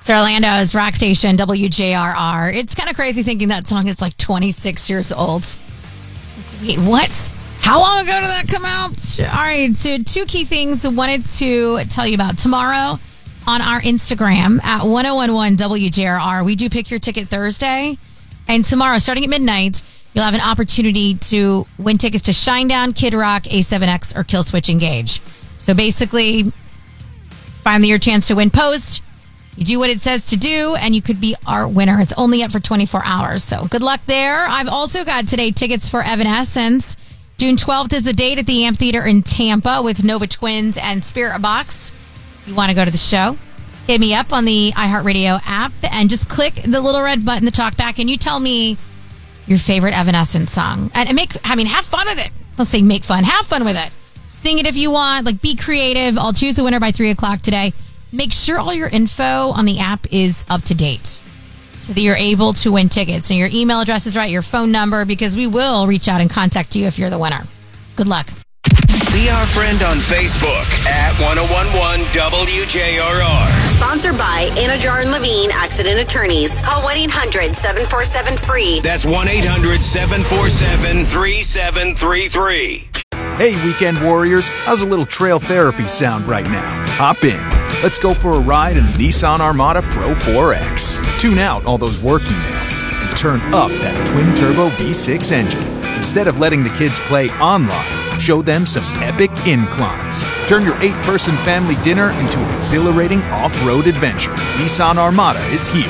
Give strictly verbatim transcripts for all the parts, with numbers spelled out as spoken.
It's Orlando's rock station, W J R R. It's kind of crazy thinking that song is like twenty-six years old. Wait, what? How long ago did that come out? All right, so two key things I wanted to tell you about. Tomorrow on our Instagram at ten eleven W J R R, we do Pick Your Ticket Thursday. And tomorrow, starting at midnight, you'll have an opportunity to win tickets to Shinedown, Kid Rock, A seven X, or Killswitch Engage. So basically, finally your chance to win post. You do what it says to do, and you could be our winner. It's only up for twenty-four hours, so good luck there. I've also got today tickets for Evanescence. June twelfth is the date at the Amphitheater in Tampa with Nova Twins and Spirit Box. If you want to go to the show, hit me up on the iHeartRadio app and just click the little red button, the talk back, and you tell me your favorite Evanescence song. And make, I mean, have fun with it. Let's say make fun. Have fun with it. Sing it if you want. Like, be creative. I'll choose the winner by three o'clock today. Make sure all your info on the app is up to date so that you're able to win tickets. And your email address is right, your phone number, because we will reach out and contact you if you're the winner. Good luck. Be our friend on Facebook at ten eleven W J R R. Sponsored by Anajar and Levine Accident Attorneys. Call one eight hundred seven four seven free. That's one eight hundred seven four seven three seven three three. Hey, weekend warriors, how's a little trail therapy sound right now? Hop in. Let's go for a ride in the Nissan Armada Pro four X. Tune out all those work emails and turn up that twin-turbo V six engine. Instead of letting the kids play online, show them some epic inclines. Turn your eight-person family dinner into an exhilarating off-road adventure. Nissan Armada is here.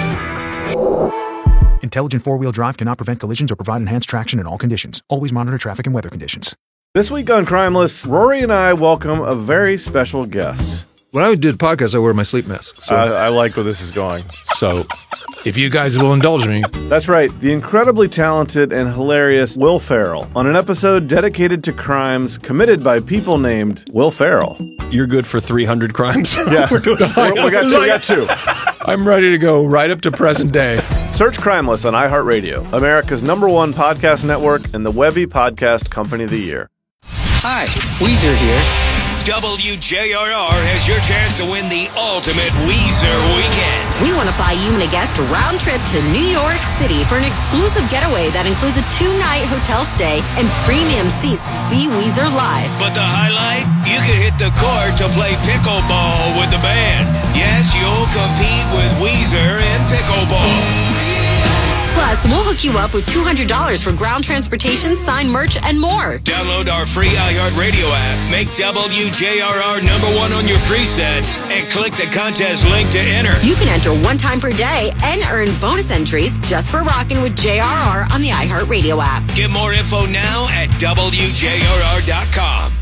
Intelligent four-wheel drive cannot prevent collisions or provide enhanced traction in all conditions. Always monitor traffic and weather conditions. This week on Crimeless, Rory and I welcome a very special guest. When I do the podcast, I wear my sleep mask. So, I, I like where this is going. So, if you guys will indulge me. That's right, the incredibly talented and hilarious Will Ferrell on an episode dedicated to crimes committed by people named Will Ferrell. You're good for three hundred crimes? Yeah, we got two, we got two. I'm ready to go right up to present day. Search Crimeless on iHeartRadio, America's number one podcast network and the Webby Podcast Company of the Year. Hi, Weezer here. W J R R has your chance to win the ultimate Weezer weekend. We want to fly you and a guest round trip to New York City for an exclusive getaway that includes a two-night hotel stay and premium seats to see Weezer live. But the highlight? You can hit the court to play pickleball with the band. Yes, you'll compete with Weezer in pickleball. Plus, we'll hook you up with two hundred dollars for ground transportation, signed merch, and more. Download our free iHeartRadio app, make W J R R number one on your presets, and click the contest link to enter. You can enter one time per day and earn bonus entries just for rocking with J R R on the iHeartRadio app. Get more info now at W J R R dot com.